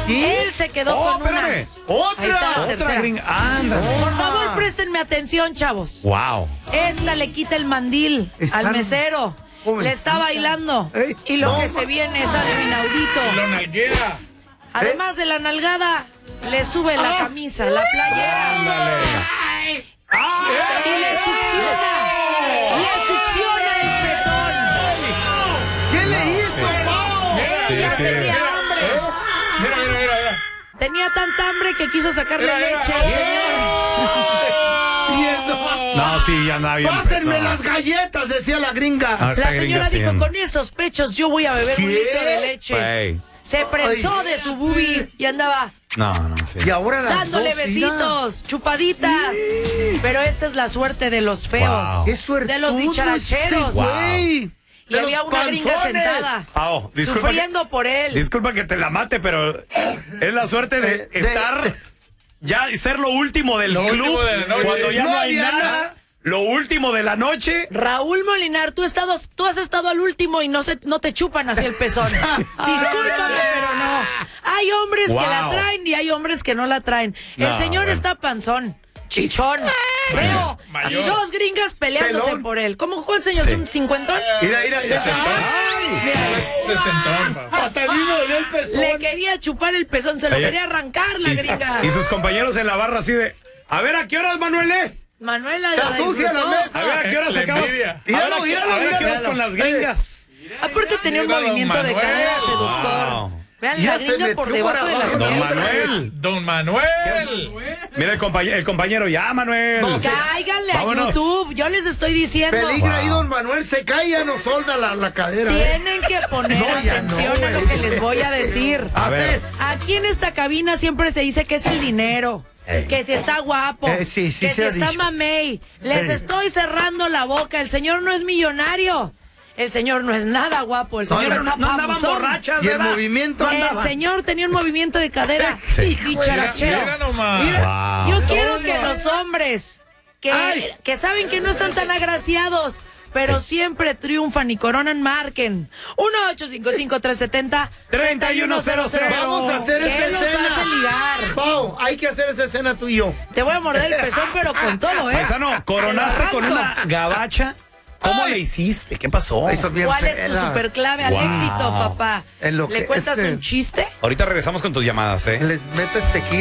Él se quedó con espérame. una. Ahí está la Otra tercera. gringa. Ándale. Por favor, préstenme atención, chavos. Wow. Esta le quita el mandil al mesero. Le está bailando. Y lo que se viene es algo inaudito. Lo nalguea. Además de la nalgada, le sube la camisa, la playera. Ándale. Y le succiona el pezón. ¿Qué le hizo? Ella tenía hambre. Mira. Tenía tanta hambre que quiso sacarle Mira. leche al señor. No, sí, ya andaba bien. Pásenme No. las galletas, decía la gringa. Ah, esta La gringa señora sí dijo, anda. con esos pechos yo voy a beber un litro de leche. Güey. Se prensó de su boobie y andaba No, sí. Y ahora las dándole dos, besitos, chupaditas. Pero esta es la suerte de los feos. Wow. Qué suerte. De los dicharacheros. Güey. Y había una gringa sentada, Disculpa sufriendo por él. Disculpa que te la mate, pero es la suerte de estar ya y ser lo último del club último de la noche. cuando ya no hay había nada. Lo último de la noche. Raúl Molinar, tú has estado al último y no te chupan hacia el pezón. Discúlpame, pero no. Hay hombres que la traen y hay hombres que no la traen. El señor está panzón, chichón, feo, Mayor. y dos gringas peleándose Pelón. por él. ¿Cómo cuántos años? ¿Un cincuentón? Mira. Mira, Sesentón, papá. Hasta a mí me dolió el pezón. le quería chupar el pezón, se lo Oye, quería arrancar la gringa. Y sus compañeros en la barra así de, a ver, ¿a qué horas, Manuel? Manuela Está la sucia la disfrutó. mesa. A ver, ¿a qué horas La acabas? envidia. Míralo, A ver, míralo, ¿a qué horas míralo. con las gringas? Aparte tenía un Mira, don movimiento de Manuel. cadera seductor. Wow. Vean Ya la se gringa metió por debajo por de las abajo. Don piernas. Manuel. Don Manuel. Mira el compañero, ya, Manuel. Cáiganle Vámonos. a YouTube, yo les estoy diciendo. Peligra ahí, don Manuel, se cae, ya no solda la cadera. Tienen que poner No, ya atención no, a lo güey. que les voy a decir. A ver. Aquí en esta cabina siempre se dice que es el dinero. Que si está guapo, Sí, que se si ha está dicho. mamey. Les estoy cerrando la boca. El señor no es millonario. El señor no es nada guapo. El señor está No andaban panzón. borrachas, Y el ¿verdad? movimiento El andaba. señor tenía un movimiento de cadera dicharachero. Mira nomás. Wow. Yo quiero que los hombres que saben que no están tan agraciados, pero siempre triunfan y coronan, marquen 1-855-370-3100. Vamos a hacer ¿Qué esa los escena. hace ligar? Pau, hay que hacer esa escena tú y yo. Te voy a morder el pezón, pero con todo, ¿eh? Paisano, coronaste con una gabacha. ¿Cómo le hiciste? ¿Qué pasó? Eso es bien ¿Cuál es tu pela. superclave al Wow. éxito, papá? En lo ¿Le que cuentas es, un chiste? Ahorita regresamos con tus llamadas, ¿eh? Les metes tequila.